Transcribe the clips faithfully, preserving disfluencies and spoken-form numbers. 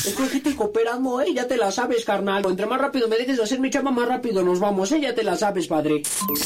Es que estoy cooperando, ¿eh? Ya te la sabes, carnal. Entre más rápido me dejes de hacer mi chamba, más rápido nos vamos, ¿eh? Ya te la sabes, padre.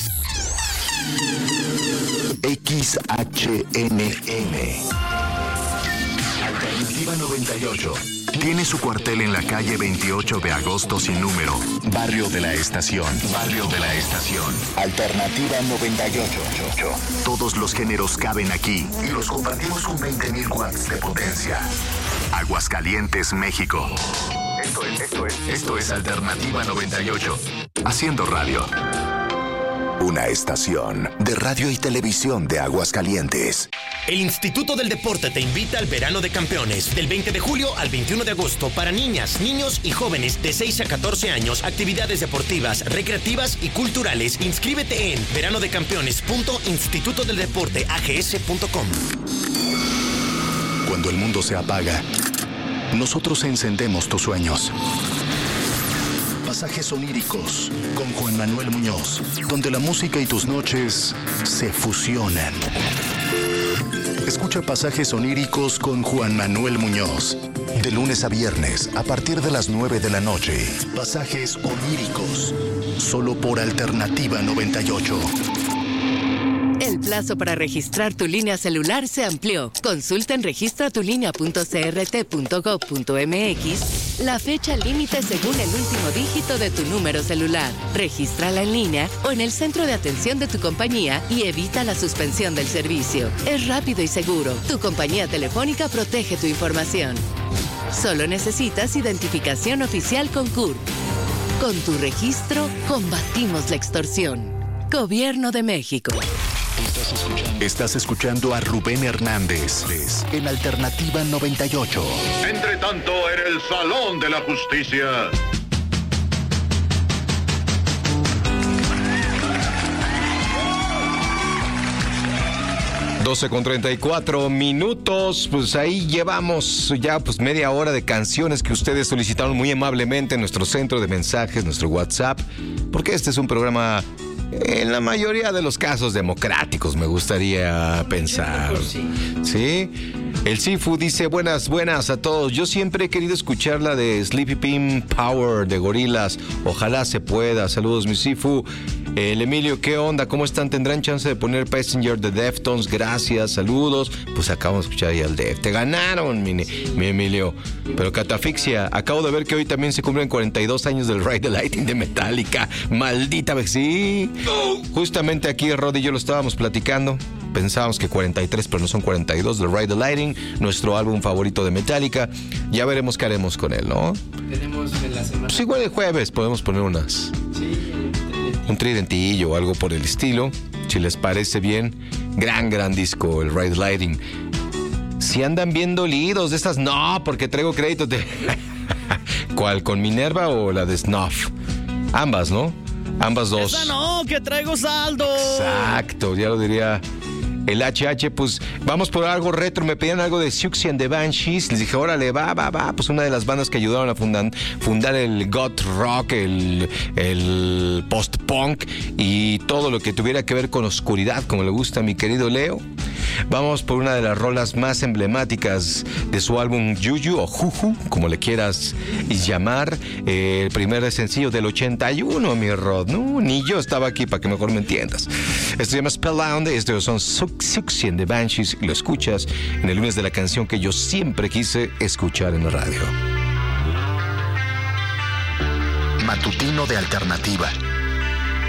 X H N M Alternativa noventa y ocho. Tiene su cuartel en la calle veintiocho de agosto sin número. Barrio de la Estación. Barrio de la Estación. Alternativa noventa y ocho. Todos los géneros caben aquí y los compartimos con veinte mil watts de potencia. Aguascalientes, México. Esto es, esto es, esto es Alternativa noventa y ocho. Haciendo radio. Una estación de radio y televisión de Aguascalientes. El Instituto del Deporte te invita al Verano de Campeones, del veinte de julio al veintiuno de agosto, para niñas, niños y jóvenes de seis a catorce años, actividades deportivas, recreativas y culturales. Inscríbete en verano de campeones punto instituto del deporte a g s punto com. Cuando el mundo se apaga, nosotros encendemos tus sueños. Pasajes oníricos con Juan Manuel Muñoz, donde la música y tus noches se fusionan. Escucha Pasajes oníricos con Juan Manuel Muñoz, de lunes a viernes a partir de las nueve de la noche. Pasajes oníricos, solo por Alternativa noventa y ocho. El plazo para registrar tu línea celular se amplió. Consulta en registra tu línea punto c r t punto gov punto m x la fecha límite según el último dígito de tu número celular. Regístrala en línea o en el centro de atención de tu compañía y evita la suspensión del servicio. Es rápido y seguro. Tu compañía telefónica protege tu información. Solo necesitas identificación oficial con C U R. Con tu registro, combatimos la extorsión. Gobierno de México. Estás escuchando, Estás escuchando a Rubén Hernández en Alternativa noventa y ocho. Entre tanto, en el Salón de la Justicia. doce con treinta y cuatro minutos, pues ahí llevamos ya pues media hora de canciones que ustedes solicitaron muy amablemente en nuestro centro de mensajes, nuestro WhatsApp, porque este es un programa en la mayoría de los casos democráticos, me gustaría pensar. ¿Sí? El Sifu dice, buenas, buenas a todos. Yo siempre he querido escuchar la de Sleepy Pin Power de Gorillaz. Ojalá se pueda. Saludos, mi Sifu. El Emilio, ¿qué onda? ¿Cómo están? ¿Tendrán chance de poner Passenger de Deftones? Gracias, saludos. Pues acabamos de escuchar ya el Def. Te ganaron, mi, mi Emilio. Pero catafixia, acabo de ver que hoy también se cumplen cuarenta y dos años del Ride the Lightning de Metallica. Maldita vez, sí. Justamente aquí Rod y yo lo estábamos platicando. Pensábamos que cuarenta y tres, pero no son cuarenta y dos, del Ride the Lightning, nuestro álbum favorito de Metallica. Ya veremos qué haremos con él, ¿no? Tenemos en la semana. Pues igual el jueves podemos poner unas. Sí. Un tridentillo o algo por el estilo, si les parece bien. Gran, gran disco, el Ride the Lightning. Si andan bien dolidos de estas, no, porque traigo créditos de... ¿Cuál? ¿Con Minerva o la de Snuff? Ambas, ¿no? Ambas dos. Esa no, que traigo saldo. Exacto, ya lo diría el H H. Pues vamos por algo retro. Me pedían algo de Siouxsie and the Banshees. Les dije, órale, va, va, va. Pues una de las bandas que ayudaron a fundar, fundar el goth rock, el, el post-punk y todo lo que tuviera que ver con oscuridad, como le gusta a mi querido Leo. Vamos por una de las rolas más emblemáticas de su álbum Juju o Juju, como le quieras llamar, eh, el primer sencillo del ochenta y uno, mi Rod. No, ni yo estaba aquí para que mejor me entiendas. Esto se llama Spellbound, estos son Siouxsie and the Banshees y lo escuchas en el lunes de la canción que yo siempre quise escuchar en la radio. Matutino de Alternativa.